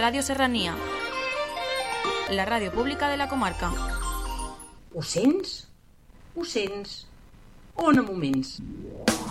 Ràdio Serrania, la ràdio pública de la comarca. Ho sents? Ho sents? On a moments?